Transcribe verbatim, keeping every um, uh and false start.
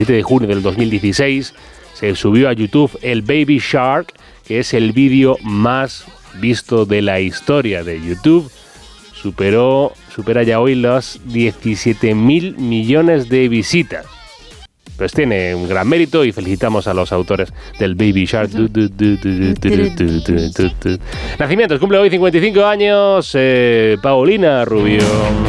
siete de junio del dos mil dieciséis se subió a YouTube el Baby Shark, que es el vídeo más visto de la historia de YouTube. Superó, supera ya hoy los diecisiete mil millones de visitas. Pues tiene un gran mérito y felicitamos a los autores del Baby Shark. Nacimientos, cumple hoy cincuenta y cinco años, eh, Paulina Rubio.